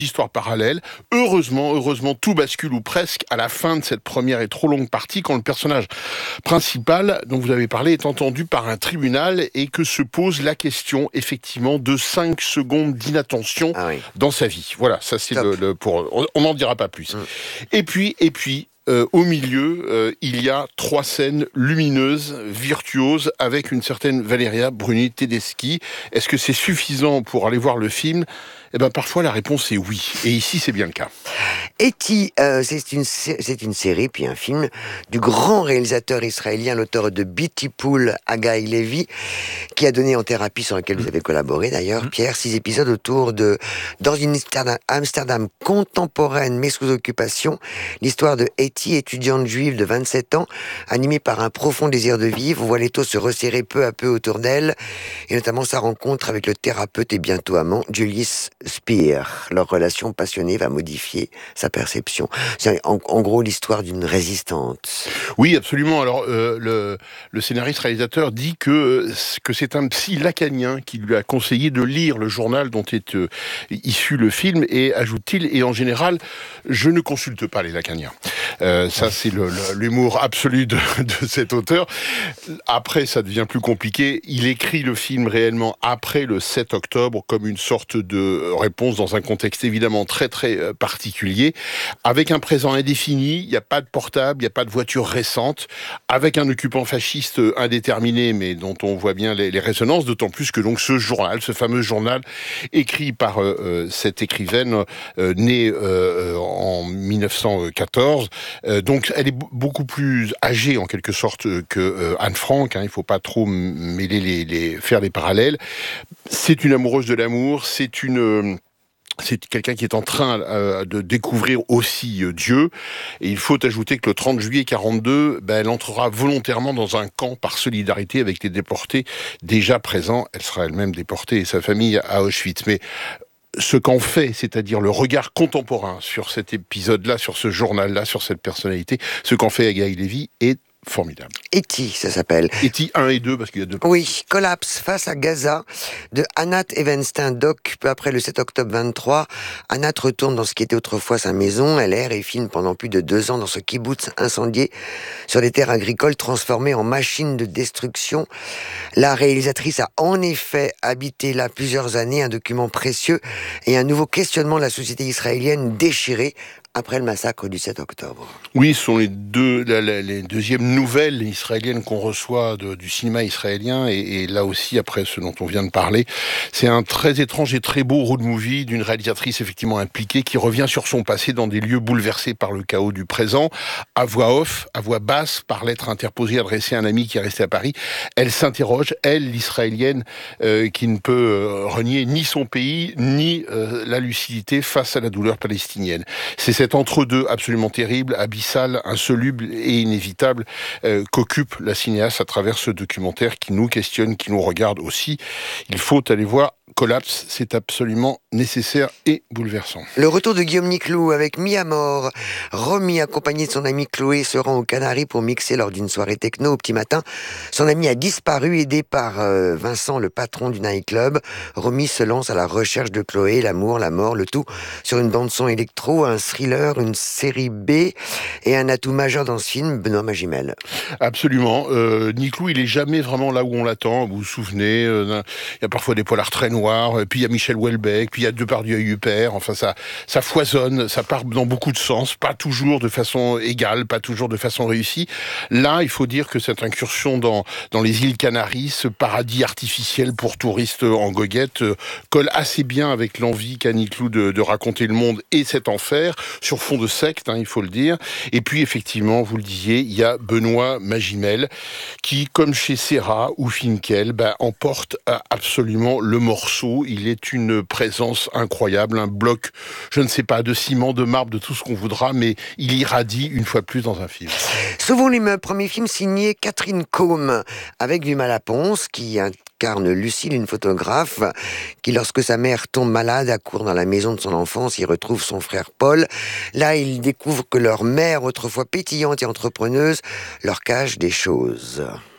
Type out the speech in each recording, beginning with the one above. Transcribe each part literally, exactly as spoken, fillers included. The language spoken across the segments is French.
histoires parallèles. Heureusement, heureusement, tout bascule ou presque à la fin de cette première et trop longue partie quand le personnage principal dont vous avez parlé est entendu par un tribunal et que se pose la question effectivement de cinq secondes d'inattention Ah oui. dans sa vie. Voilà, ça c'est Top. le, le pour on n'en dira pas plus. Mm. Et puis et puis Euh, au milieu, euh, il y a trois scènes lumineuses, virtuoses, avec une certaine Valeria Bruni Tedeschi. Est-ce que c'est suffisant pour aller voir le film ? Eh ben, parfois la réponse est oui. Et ici, c'est bien le cas. E T, euh, c'est une, sé- c'est une série, puis un film, du grand réalisateur israélien, l'auteur de Beautiful, Haggai Levy, qui a donné En thérapie, sur lequel vous avez collaboré d'ailleurs, Pierre, six épisodes autour de, dans une Amsterdam, Amsterdam contemporaine, mais sous occupation, l'histoire de E T, étudiante juive de vingt-sept ans, animée par un profond désir de vivre, voit l'étau se resserrer peu à peu autour d'elle, et notamment sa rencontre avec le thérapeute et bientôt amant, Julius Speer. Leur relation passionnée va modifier sa perception. C'est en, en gros l'histoire d'une résistante. Oui, absolument. Alors, euh, le, le scénariste-réalisateur dit que, que c'est un psy lacanien qui lui a conseillé de lire le journal dont est euh, issu le film, et ajoute-t-il, et en général, je ne consulte pas les lacaniens. Euh, ça, c'est le, le, l'humour absolu de, de cet auteur. Après, ça devient plus compliqué. Il écrit le film réellement après le sept octobre, comme une sorte de réponse dans un contexte évidemment très très particulier, avec un présent indéfini. Il n'y a pas de portable, il n'y a pas de voiture récente, avec un occupant fasciste indéterminé, mais dont on voit bien les, les résonances, d'autant plus que donc ce journal, ce fameux journal, écrit par euh, cette écrivaine euh, née euh, en mille neuf cent quatorze, euh, donc elle est b- beaucoup plus âgée en quelque sorte que euh, Anne Frank, hein, il ne faut pas trop mêler les, les, faire les parallèles. C'est une amoureuse de l'amour, c'est une... C'est quelqu'un qui est en train euh, de découvrir aussi euh, Dieu. Et il faut ajouter que le trente juillet quarante-deux, ben, elle entrera volontairement dans un camp par solidarité avec les déportés déjà présents. Elle sera elle-même déportée et sa famille à Auschwitz. Mais ce qu'en fait, c'est-à-dire le regard contemporain sur cet épisode-là, sur ce journal-là, sur cette personnalité, ce qu'en fait Haggai Levy est formidable. E T, ça s'appelle. E T un et deux, parce qu'il y a deux parties. Oui, Collapse face à Gaza, de Anat Evenstein Doc, peu après le sept octobre vingt-trois. Anat retourne dans ce qui était autrefois sa maison. Elle erre et filme pendant plus de deux ans dans ce kibbutz incendié sur des terres agricoles transformées en machines de destruction. La réalisatrice a en effet habité là plusieurs années, un document précieux et un nouveau questionnement de la société israélienne déchirée après le massacre du sept octobre. Oui, ce sont les deux, la, la, les deuxièmes nouvelles israéliennes qu'on reçoit de, du cinéma israélien, et, et là aussi, après ce dont on vient de parler, c'est un très étrange et très beau road movie d'une réalisatrice effectivement impliquée qui revient sur son passé dans des lieux bouleversés par le chaos du présent, à voix off, à voix basse, par lettre interposée adressée à un ami qui est resté à Paris. Elle s'interroge, elle, l'israélienne, euh, qui ne peut euh, renier ni son pays, ni euh, la lucidité face à la douleur palestinienne. C'est cet entre-deux absolument terrible, abyssal, insoluble et inévitable euh, qu'occupe la cinéaste à travers ce documentaire qui nous questionne, qui nous regarde aussi. Il faut aller voir Collapse, c'est absolument nécessaire et bouleversant. Le retour de Guillaume Niclou avec Mi Amor. Romy, accompagné de son ami Chloé, se rend aux Canaries pour mixer lors d'une soirée techno au petit matin. Son ami a disparu, aidé par euh, Vincent, le patron du nightclub. Romy se lance à la recherche de Chloé, l'amour, la mort, le tout sur une bande-son électro, un thriller, une série B et un atout majeur dans ce film, Benoît Magimel. Absolument. Euh, Niclou, il est jamais vraiment là où on l'attend. Vous vous souvenez, euh, il y a parfois des polars très noirs, puis il y a Michel Houellebecq, puis il y a Depardieu et Huppert. Enfin, ça, ça foisonne, ça part dans beaucoup de sens, pas toujours de façon égale, pas toujours de façon réussie. Là, il faut dire que cette incursion dans, dans les îles Canaries, ce paradis artificiel pour touristes en goguette, euh, colle assez bien avec l'envie qu'a Niclou de, de raconter le monde et cet enfer, sur fond de secte, hein, il faut le dire. Et puis, effectivement, vous le disiez, il y a Benoît Magimel, qui, comme chez Serra ou Finkel, bah, emporte absolument le morceau. Il est une présence incroyable, un bloc, je ne sais pas, de ciment, de marbre, de tout ce qu'on voudra, mais il irradie une fois de plus dans un film. Sauvons l'immeuble, premier film signé Catherine Combe, avec Vima Laponce, qui incarne Lucille, une photographe, qui, lorsque sa mère tombe malade, accourt dans la maison de son enfance, y retrouve son frère Paul. Là, il découvre que leur mère, autrefois pétillante et entrepreneuse, leur cache des choses.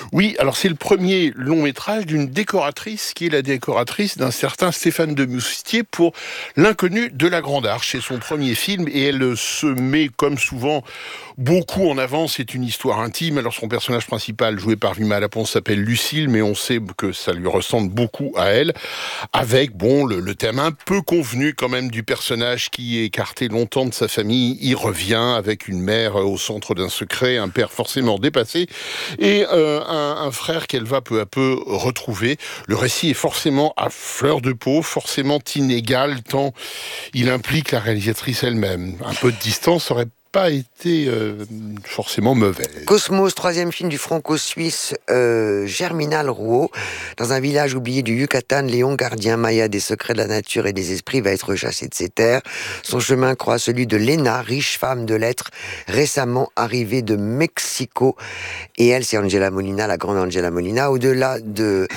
Oui, alors c'est le premier long métrage d'une décoratrice qui est la décoratrice d'un certain Stéphane de Moustier pour L'inconnu de la Grande Arche. C'est son premier film et elle se met comme souvent beaucoup en avant. C'est une histoire intime. Alors son personnage principal, joué par Vima Laponce, s'appelle Lucille, mais on sait que ça lui ressemble beaucoup à elle, avec bon le, le thème un peu convenu quand même du personnage qui est écarté longtemps de sa famille. Il revient avec une mère au centre d'un secret, un père forcément dépassé et euh, un, un frère qu'elle va peu à peu retrouver. Le récit est forcément à fleur de peau, forcément inégal tant il implique la réalisatrice elle-même. Un peu de distance aurait pas été euh, forcément mauvais. Cosmos, troisième film du franco-suisse euh, Germinal Rouault. Dans un village oublié du Yucatan, Léon, gardien maya des secrets de la nature et des esprits, va être chassé de ses terres. Son chemin croise celui de Lena, riche femme de lettres, récemment arrivée de Mexico. Et elle, c'est Angela Molina, la grande Angela Molina. Au-delà de...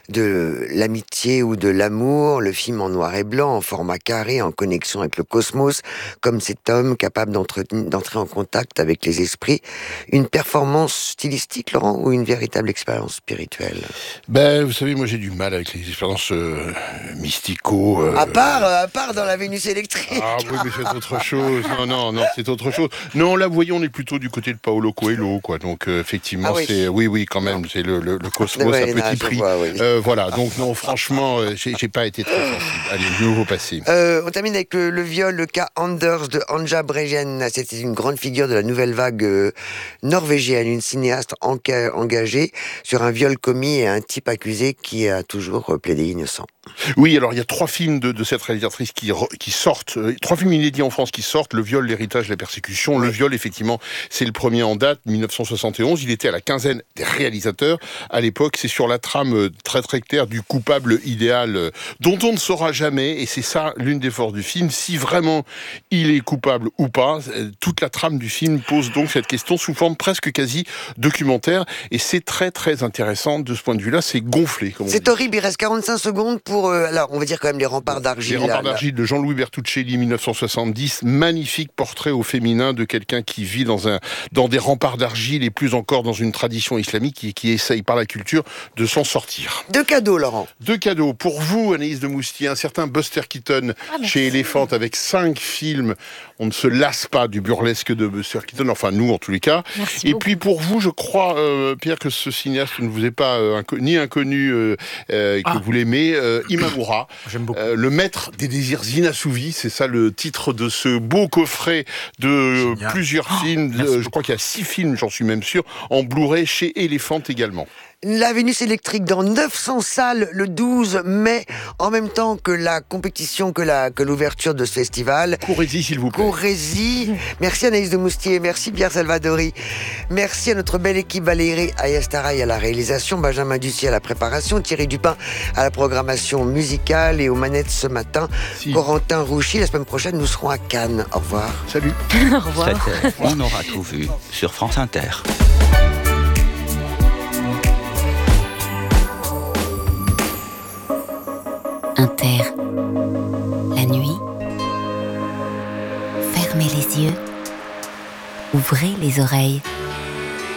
de l'amitié ou de l'amour, le film en noir et blanc, en format carré, en connexion avec le cosmos, comme cet homme capable d'entrer en contact avec les esprits. Une performance stylistique, Laurent, ou une véritable expérience spirituelle? Ben, vous savez, moi j'ai du mal avec les expériences euh, mystico. Euh... À part, à part dans la Vénus électrique. Ah oui, mais c'est autre chose. Non, non, non, c'est autre chose. Non, là, voyons, on est plutôt du côté de Paolo Coelho, quoi. Donc, euh, effectivement, ah oui. c'est, oui, oui, quand même, c'est le, le, le cosmos à petit prix. Vois, oui. euh, Voilà, donc non, franchement, euh, j'ai, j'ai pas été très sensible. Allez, nouveau passé. Euh, on termine avec le, le viol, le cas Anders de Anja Bregen. C'était une grande figure de la nouvelle vague euh, norvégienne, une cinéaste enca- engagée sur un viol commis et un type accusé qui a toujours euh, plaidé innocent. Oui, alors il y a trois films de, de cette réalisatrice qui, re, qui sortent, euh, trois films inédits en France qui sortent, Le viol, l'héritage, la persécution. Oui. Le viol, effectivement, c'est le premier en date, dix-neuf cent soixante et onze. Il était à la quinzaine des réalisateurs. À l'époque, c'est sur la trame euh, très très claire du coupable idéal euh, dont on ne saura jamais, et c'est ça l'une des forces du film, si vraiment il est coupable ou pas. Euh, toute la trame du film pose donc cette question sous forme presque quasi documentaire, et c'est très très intéressant de ce point de vue-là, c'est gonflé. Comme c'est horrible, il reste quarante-cinq secondes pour... Euh, alors, on va dire quand même Les remparts d'argile. Les remparts là, d'argile là. de Jean-Louis Bertuccelli, dix-neuf cent soixante-dix. Magnifique portrait au féminin de quelqu'un qui vit dans, un, dans des remparts d'argile et plus encore dans une tradition islamique et qui essaye par la culture de s'en sortir. Deux cadeaux, Laurent. Deux cadeaux. Pour vous, Anaïs de Moustier, un certain Buster Keaton ah, chez Elephant avec cinq films. On ne se lasse pas du burlesque de Buster Keaton, enfin nous en tous les cas. Merci et beaucoup. Puis pour vous, je crois, euh, Pierre, que ce cinéaste ne vous est pas euh, inco- ni inconnu euh, euh, que ah. vous l'aimez, euh, Imamura. J'aime beaucoup. Euh, le maître des désirs inassouvis, c'est ça le titre de ce beau coffret de Génial. plusieurs oh, films. De, je crois qu'il y a six films, j'en suis même sûr, en Blu-ray chez Elephant également. La Vénus électrique dans neuf cents salles le douze mai, en même temps que la compétition, que, la, que l'ouverture de ce festival. Courez-y, s'il vous plaît. Courez-y. Merci Anaïs de Moustier, merci Pierre Salvadori. Merci à notre belle équipe, Valérie Ayastaraï à la réalisation, Benjamin Ducier à la préparation, Thierry Dupin à la programmation musicale et aux manettes ce matin, si. Corentin Rouchy. La semaine prochaine, nous serons à Cannes. Au revoir. Salut. Au revoir. C'était On aura tout vu sur France Inter. Inter, la nuit, fermez les yeux, ouvrez les oreilles.